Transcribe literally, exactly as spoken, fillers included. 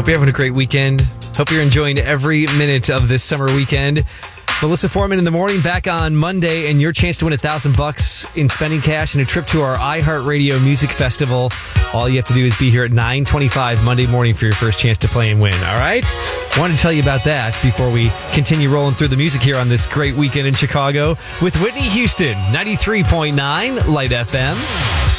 Hope you're having a great weekend. Hope you're enjoying every minute of this summer weekend. Melissa Foreman in the morning, back on Monday, and your chance to win a thousand bucks in spending cash and a trip to our iHeartRadio Music Festival. All you have to do is be here at nine twenty-five Monday morning for your first chance to play and win. All right? Wanted to tell you about that before we continue rolling through the music here on this great weekend in Chicago with Whitney Houston, ninety-three point nine Light F M.